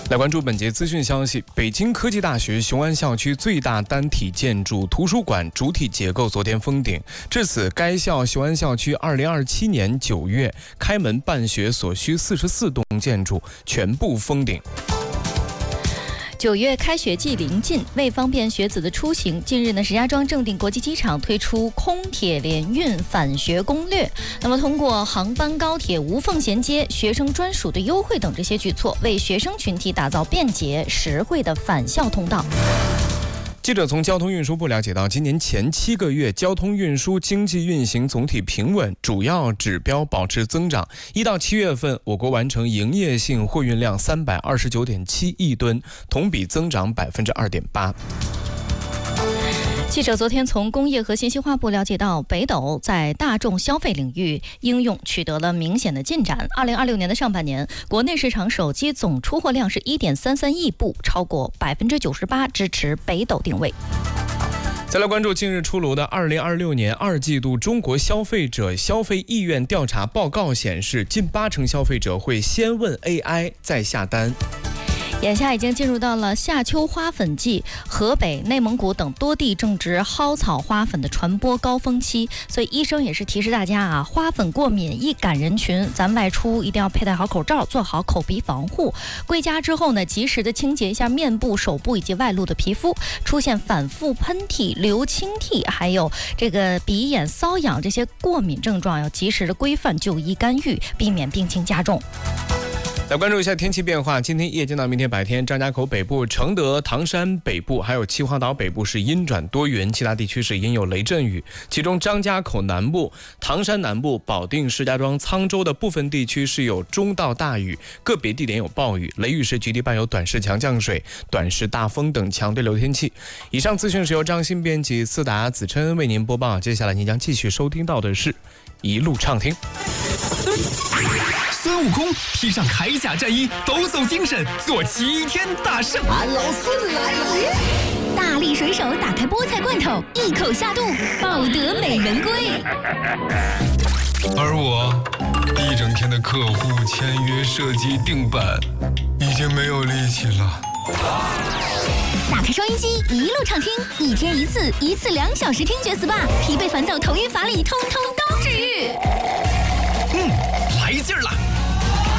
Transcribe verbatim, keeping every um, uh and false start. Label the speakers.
Speaker 1: 来关注本节资讯消息，北京科技大学雄安校区最大单体建筑图书馆主体结构昨天封顶，至此，该校雄安校区二零二七年九月开门办学所需四十四栋建筑全部封顶。
Speaker 2: 九月开学季临近，为方便学子的出行，近日呢，石家庄正定国际机场推出空铁联运返学攻略。那么，通过航班、高铁无缝衔接、学生专属的优惠等这些举措，为学生群体打造便捷实惠的返校通道。
Speaker 1: 记者从交通运输部了解到，今年前七个月，交通运输经济运行总体平稳，主要指标保持增长。一到七月份，我国完成营业性货运量三百二十九点七亿吨，同比增长百分之二点八。
Speaker 2: 记者昨天从工业和信息化部了解到，北斗在大众消费领域应用取得了明显的进展。二零二六年的上半年，国内市场手机总出货量是一点三三亿部，超过百分之九十八支持北斗定位。
Speaker 1: 再来关注近日出炉的二零二六年二季度中国消费者消费意愿调查报告显示，近八成消费者会先问 A I 再下单。
Speaker 2: 眼下已经进入到了夏秋花粉季，河北、内蒙古等多地正值蒿草花粉的传播高峰期，所以医生也是提示大家啊，花粉过敏易感人群，咱外出一定要佩戴好口罩，做好口鼻防护。归家之后呢，及时的清洁一下面部、手部以及外露的皮肤。出现反复喷嚏、流清涕，还有这个鼻眼瘙痒这些过敏症状，要及时的规范就医干预，避免病情加重。
Speaker 1: 来关注一下天气变化，今天夜间到明天白天，张家口北部、承德、唐山北部还有秦皇岛北部是阴转多云，其他地区是阴有雷阵雨。其中张家口南部、唐山南部、保定、石家庄、沧州的部分地区是有中到大雨，个别地点有暴雨，雷雨时局地伴有短时强降水、短时大风等强对流天气。以上资讯是由张鑫编辑，思达、子琛为您播报。接下来您将继续收听到的是一路畅听。
Speaker 3: 孙悟空披上铠甲战衣，抖擞精神，做齐天大圣。
Speaker 4: 俺老孙来了！
Speaker 5: 大力水手打开菠菜罐头，一口下肚，抱得美人归。
Speaker 6: 而我一整天的客户签约、设计、定版，已经没有力气了。
Speaker 5: 打开收音机，一路畅听，一天一次，一次两小时听觉 S P A， 疲惫烦躁、头晕乏力，通通都治愈。
Speaker 3: 嗯，来劲儿了！